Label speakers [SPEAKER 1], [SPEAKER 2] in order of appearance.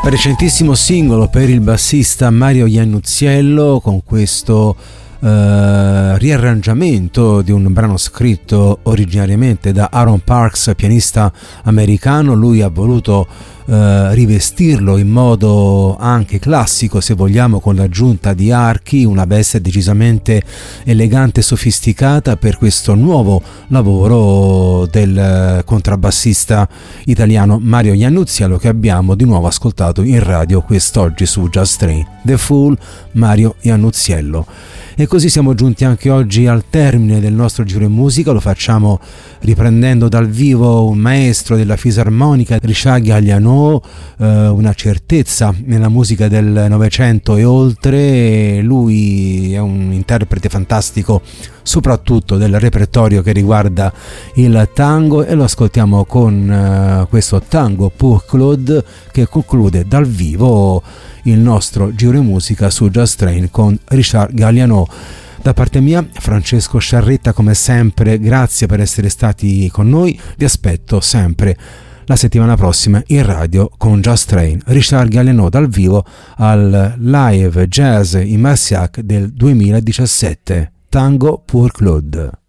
[SPEAKER 1] Recentissimo singolo per il bassista Mario Iannuzziello, con questo riarrangiamento di un brano scritto originariamente da Aaron Parks, pianista americano. Lui ha voluto rivestirlo in modo anche classico, se vogliamo, con l'aggiunta di archi, una veste decisamente elegante e sofisticata per questo nuovo lavoro del contrabbassista italiano Mario Iannuzziello, che abbiamo di nuovo ascoltato in radio quest'oggi su Just Train. The Fool, Mario Iannuzziello. E così siamo giunti anche oggi al termine del nostro giro in musica. Lo facciamo riprendendo dal vivo un maestro della fisarmonica, Richard Galliano, una certezza nella musica del Novecento e oltre. Lui è un interprete fantastico soprattutto del repertorio che riguarda il tango, e lo ascoltiamo con questo Tango pour Claude, che conclude dal vivo il nostro giro in musica su Just Train con Richard Galliano. Da parte mia, Francesco Sciarretta, come sempre, grazie per essere stati con noi. Vi aspetto sempre la settimana prossima in radio con Just Train. Richard Galliano dal vivo al Live Jazz in Marciac del 2017. Tango pour Claude.